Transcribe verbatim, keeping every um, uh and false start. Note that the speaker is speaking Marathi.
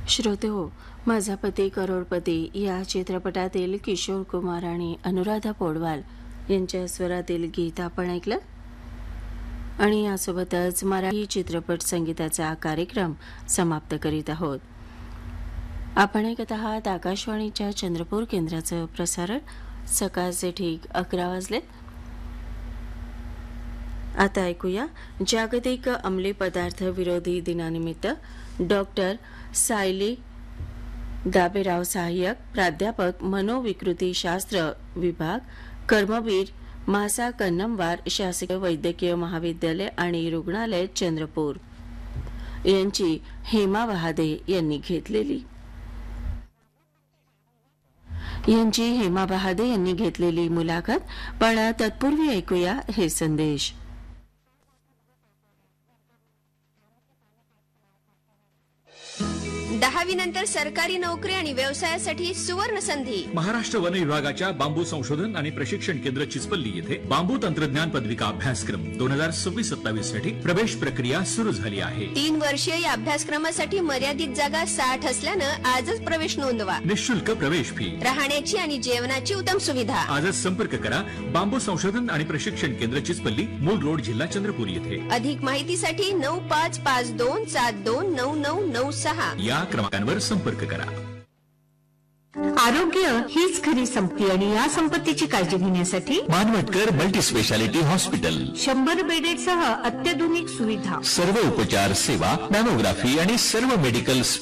श्रोते हो, माझा पती करोडपती या चित्रपटातील किशोर कुमार आणि अनुराधा पौडवाल यांच्या स्वरातील गीत आपण ऐकलं. आणि यासोबतच मराठी चित्रपट संगीताचा कार्यक्रम समाप्त करीत आहोत. आपण ऐकत आहात आकाशवाणीच्या चंद्रपूर केंद्राचं प्रसारण. सकाळचे ठीक अकरा वाजले. आता ऐकूया जागतिक अंमली पदार्थ विरोधी दिनानिमित्त डॉक्टर सायली दाबेराव, सहाय्यक प्राध्यापक मनोविकृतीशास्त्र विभाग, कर्मवीर, मासा कन्नमवार शासकीय वैद्यकीय महाविद्यालय आणि रुग्णालय चंद्रपूर यांची हेमा वहादे यांनी घेतलेली यांची हेमा वहादे यांनी घेतलेली मुलाखत. पण तत्पूर्वी ऐकूया हे संदेश. दहावी नंतर सरकारी नोकरी आणि व्यवसायासाठी सुवर्ण संधी. महाराष्ट्र वन विभागाच्या बांबू संशोधन आणि प्रशिक्षण केंद्र चिचपल्ली येथे बांबू तंत्रज्ञान पदविका अभ्यासक्रम दोन हजार सव्वीस सत्तावीस साठी प्रवेश प्रक्रिया सुरू झाली आहे. तीन वर्षीय या अभ्यासक्रमासाठी मर्यादित जागा साठ असल्यानं आजच प्रवेश नोंदवा. निःशुल्क प्रवेश फी, राहण्याची आणि जेवणाची उत्तम सुविधा. आजच संपर्क करा. बांबू संशोधन आणि प्रशिक्षण केंद्र चिचपल्ली, मूल रोड, जिल्हा चंद्रपूर येथे. अधिक माहितीसाठी नऊ पाच पाच दोन सात दोन नऊ नऊ नऊ सहा या क्रमांकावर संपर्क करा. आरोग्य हीच खरी संपत्ती आणि या संपत्तीची काळजी घेण्यासाठी मानवटकर मल्टी स्पेशालिटी हॉस्पिटल, शंभर बेडेडसह अत्याधुनिक सुविधा, सर्व उपचार सेवा, मॅमोग्राफी आणि सर्व मेडिकल